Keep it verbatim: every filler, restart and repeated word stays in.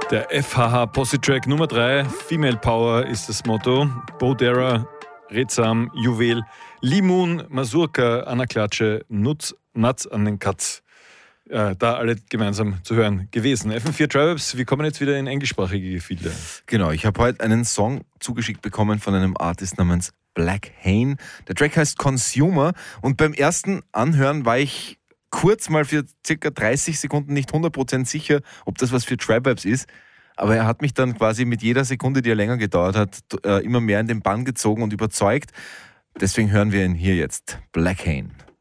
Der F H H Posse Track Nummer drei, Female Power ist das Motto. Bodera, Rezam, Juwel, Limun, Mazurka, Anna Klatsche, Nutz, Natz an den Katz. Äh, da alle gemeinsam zu hören gewesen. F M vier Tribes, wir kommen jetzt wieder in englischsprachige Gefilde. Genau, ich habe heute einen Song zugeschickt bekommen von einem Artist namens Black Hane. Der Track heißt Consumer und beim ersten Anhören war ich kurz mal für circa dreißig Sekunden nicht hundert Prozent sicher, ob das was für Tribe-Vibes ist. Aber er hat mich dann quasi mit jeder Sekunde, die er länger gedauert hat, immer mehr in den Bann gezogen und überzeugt. Deswegen hören wir ihn hier jetzt. Black Hane.